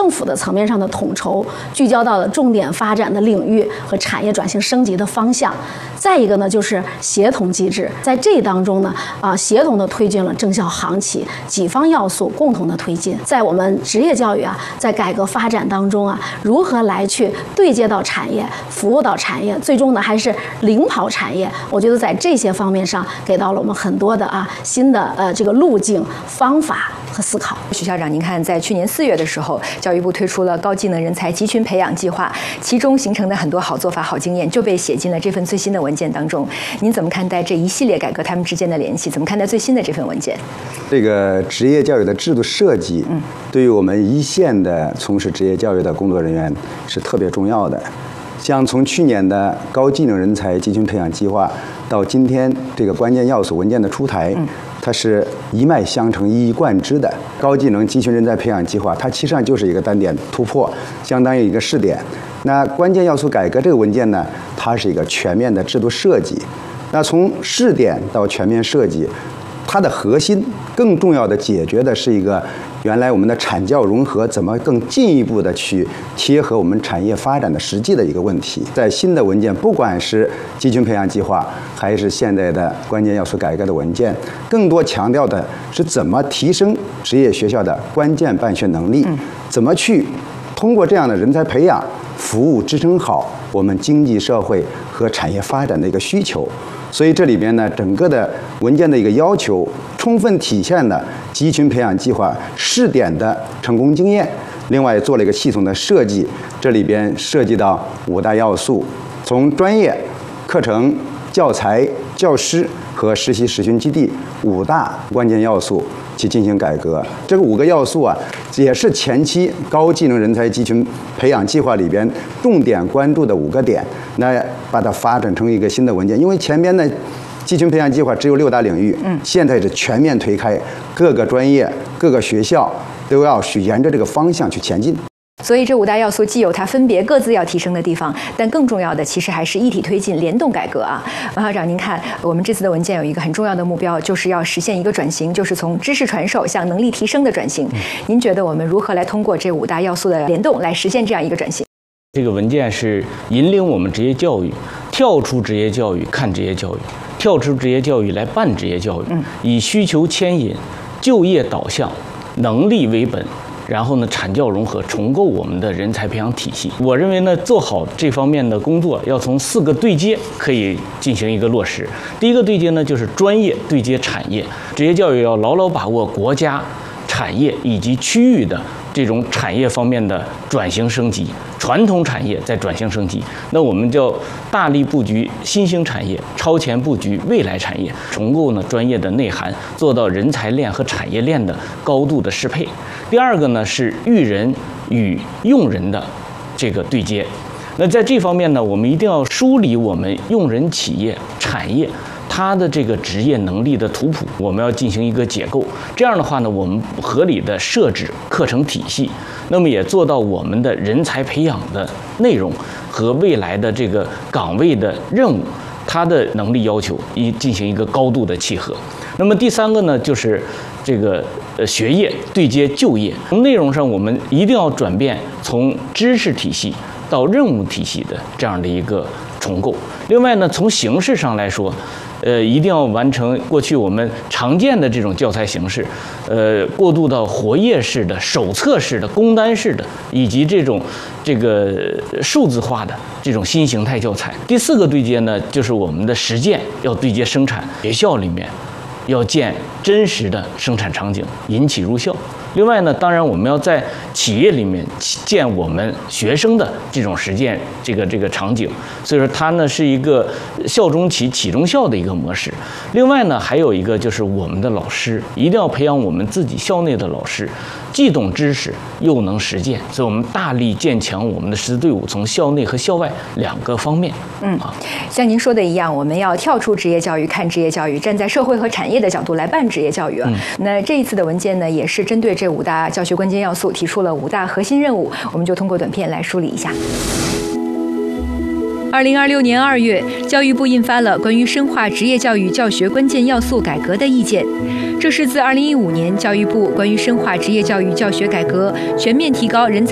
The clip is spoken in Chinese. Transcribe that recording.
政府的层面上的统筹，聚焦到了重点发展的领域和产业转型升级的方向。再一个呢，就是协同机制，在这当中呢，协同的推进了政校行企几方要素共同的推进。在我们职业教育在改革发展当中如何来去对接到产业，服务到产业，最终呢还是领跑产业。我觉得在这些方面上，给到了我们很多的新的这个路径、方法和思考。 徐校长，您看，在去年4月的时候，教育部推出了高技能人才集群培养计划，其中形成的很多好做法、好经验就被写进了这份最新的文件当中。您怎么看待这一系列改革他们之间的联系？怎么看待最新的这份文件？ 这个职业教育的制度设计，对于我们一线的从事职业教育的工作人员是特别重要的。像从去年的高技能人才集群培养计划到今天这个关键要素文件的出台，它是一脉相承、一以贯之的。高技能集群人才培养计划，它其实上就是一个单点突破，相当于一个试点。那关键要素改革这个文件呢，它是一个全面的制度设计。那从试点到全面设计，它的核心更重要的解决的是一个原来我们的产教融合怎么更进一步的去贴合我们产业发展的实际的一个问题。在新的文件，不管是集群培养计划，还是现在的关键要素改革的文件，更多强调的是怎么提升职业学校的关键办学能力，怎么去通过这样的人才培养，服务支撑好我们经济社会和产业发展的一个需求。所以这里边呢，整个的文件的一个要求，充分体现了集群培养计划试点的成功经验。另外做了一个系统的设计，这里边涉及到5大要素，从专业、课程、教材、教师和实习实训基地5大关键要素去进行改革。这个5个要素也是前期高技能人才集群培养计划里边重点关注的5个点。那把它发展成一个新的文件，因为前边的集群培养计划只有6大领域，现在是全面推开，各个专业、各个学校都要去沿着这个方向去前进。 所以这5大要素既有它分别各自要提升的地方，但更重要的其实还是一体推进、联动改革王校长，您看我们这次的文件有一个很重要的目标，就是要实现一个转型，就是从知识传授向能力提升的转型。您觉得我们如何来通过这5大要素的联动来实现这样一个转型？ 这个文件是引领我们职业教育跳出职业教育看职业教育，跳出职业教育来办职业教育，以需求牵引、就业导向、能力为本，然后呢产教融合，重构我们的人才培养体系。我认为呢，做好这方面的工作要从4个对接可以进行一个落实。第一个对接呢，就是专业对接产业，职业教育要牢牢把握国家、产业以及区域的这种产业方面的转型升级，传统产业在转型升级，那我们就大力布局新兴产业，超前布局未来产业，重构呢专业的内涵，做到人才链和产业链的高度的适配。第二个呢是育人与用人的这个对接，那在这方面呢，我们一定要梳理我们用人企业、产业它的这个职业能力的图谱，我们要进行一个解构。这样的话呢，我们合理的设置课程体系，那么也做到我们的人才培养的内容和未来的这个岗位的任务，它的能力要求进行一个高度的契合。那么第3个呢，就是这个学业对接就业。从内容上，我们一定要转变从知识体系到任务体系的这样的一个重构。另外呢，从形式上来说，一定要完成过去我们常见的这种教材形式，过渡到活页式的、手册式的、工单式的，以及这个数字化的这种新形态教材。第4个对接呢，就是我们的实践要对接生产，学校里面要建真实的生产场景，引起入校。另外呢，当然我们要在企业里面建我们学生的这种实践这个场景，所以说它呢是一个校中企、企中校的一个模式。另外呢，还有一个就是我们的老师一定要培养我们自己校内的老师，既懂知识又能实践，所以我们大力建强我们的师资队伍，从校内和校外2个方面。 像您说的一样，我们要跳出职业教育看职业教育，站在社会和产业的角度来办职业教育那这一次的文件呢，也是针对这5大教学关键要素提出了5大核心任务，我们就通过短片来梳理一下。2026年2月，教育部印发了关于深化职业教育教学关键要素改革的意见。这是自2015年教育部关于深化职业教育教学改革、全面提高人才